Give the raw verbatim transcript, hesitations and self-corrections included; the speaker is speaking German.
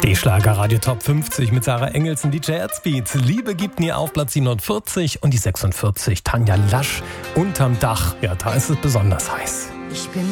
Die Schlager-Radio Top fünfzig mit Sarah Engels und D J Erzbeat. Liebe gibt nie auf Platz siebenundvierzig und die sechsundvierzig. Tanja Lasch, Unterm Dach. Ja, da ist es besonders heiß. Ich bin